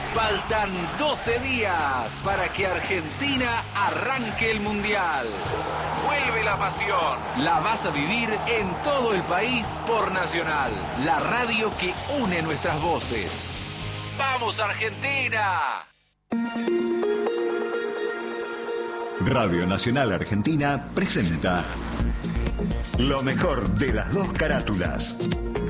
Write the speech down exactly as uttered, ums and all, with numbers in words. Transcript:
Faltan doce días para que Argentina arranque el Mundial. Vuelve la pasión. La vas a vivir en todo el país por Nacional, la radio que une nuestras voces. ¡Vamos, Argentina! Radio Nacional Argentina presenta lo mejor de las dos carátulas.